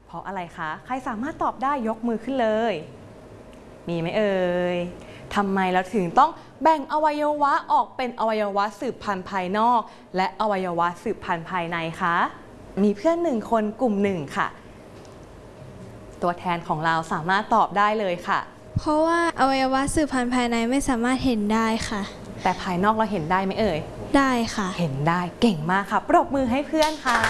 เพราะอะไรคะใครสามารถตอบได้ยกมือขึ้นเลยมีไหมเอ่ยทำไมเราถึงต้องแบ่งอวัยวะออกเป็นอวัยวะสืบพันธุ์ภายนอกและอวัยวะสืบพันธุ์ภายในคะมีเพื่อน1 คนกลุ่ม1ค่ะตัวแทนของเราสามารถตอบได้เลยค่ะเพราะว่าอวัยวะสืบพันธุ์ภายในไม่สามารถเห็นได้ค่ะแต่ภายนอกเราเห็นได้ไหมเอ่ยได้ค่ะเห็นได้เก่งมากค่ะปรบมือให้เพื่อนค่ะ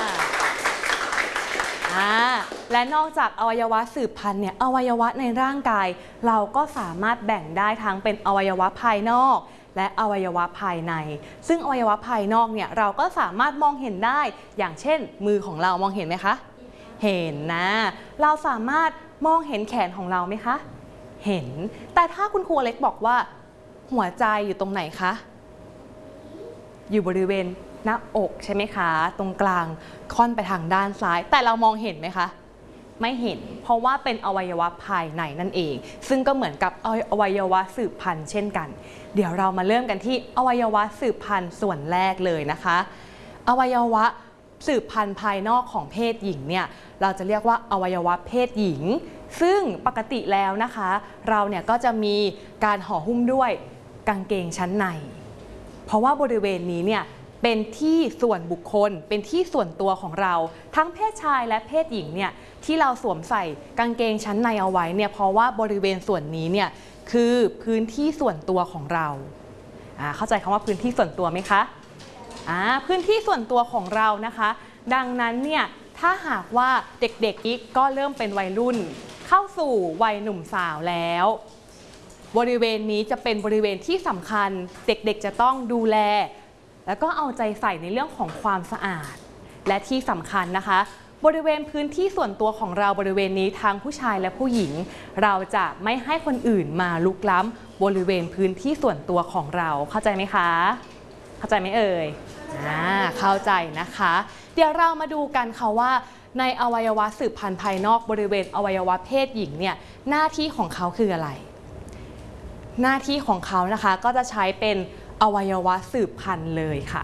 และนอกจากอวัยวะสืบพันธุ์เนี่ยอวัยวะในร่างกายเราก็สามารถแบ่งได้ทั้งเป็นอวัยวะภายนอกและอวัยวะภายในซึ่งอวัยวะภายนอกเนี่ยเราก็สามารถมองเห็นได้อย่างเช่นมือของเรามองเห็นไหมคะเห็นนะเราสามารถมองเห็นแขนของเราไหมคะเห็นแต่ถ้าคุณครูเล็กบอกว่าหัวใจอยู่ตรงไหนคะอยู่บริเวณหน้าอกใช่ไหมคะตรงกลางค่อนไปทางด้านซ้ายแต่เรามองเห็นไหมคะไม่เห็นเพราะว่าเป็นอวัยวะภายในนั่นเองซึ่งก็เหมือนกับอวัยวะสืบพันธุ์เช่นกันเดี๋ยวเรามาเริ่มกันที่อวัยวะสืบพันธุ์ส่วนแรกเลยนะคะอวัยวะสืบพันธุ์ภายนอกของเพศหญิงเนี่ยเราจะเรียกว่าอวัยวะเพศหญิงซึ่งปกติแล้วนะคะเราเนี่ยก็จะมีการห่อหุ้มด้วยกางเกงชั้นในเพราะว่าบริเวณนี้เนี่ยเป็นที่ส่วนบุคคลเป็นที่ส่วนตัวของเราทั้งเพศชายและเพศหญิงเนี่ยที่เราสวมใส่กางเกงชั้นในเอาไว้เนี่ยเพราะว่าบริเวณส่วนนี้เนี่ยคือพื้นที่ส่วนตัวของเราเข้าใจคำว่าพื้นที่ส่วนตัวไหมคะพื้นที่ส่วนตัวของเรานะคะดังนั้นเนี่ยถ้าหากว่าเด็กๆอีกก็เริ่มเป็นวัยรุ่นเข้าสู่วัยหนุ่มสาวแล้วบริเวณนี้จะเป็นบริเวณที่สำคัญเด็กๆจะต้องดูแลแล้วก็เอาใจใส่ในเรื่องของความสะอาดและที่สำคัญนะคะบริเวณพื้นที่ส่วนตัวของเราบริเวณนี้ทั้งผู้ชายและผู้หญิงเราจะไม่ให้คนอื่นมาลุกล้ำบริเวณพื้นที่ส่วนตัวของเราเข้าใจไหมคะเข้าใจไหมเอ่ยเข้าใจนะคะเดี๋ยวเรามาดูกันค่ะว่าในอวัยวะสืบพันธุ์ภายนอกบริเวณอวัยวะเพศหญิงเนี่ยหน้าที่ของเขาคืออะไรหน้าที่ของเขานะคะก็จะใช้เป็นอวัยวะสืบพันธุ์เลยค่ะ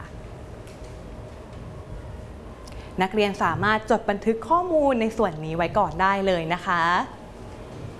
นักเรียนสามารถจดบันทึกข้อมูลในส่วนนี้ไว้ก่อนได้เลยนะคะ